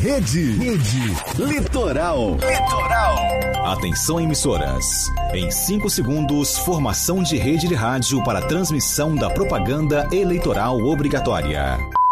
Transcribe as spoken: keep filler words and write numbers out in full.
Rede. Rede. Litoral. Litoral. Atenção, emissoras. Em cinco segundos, formação de rede de rádio para transmissão da propaganda eleitoral obrigatória.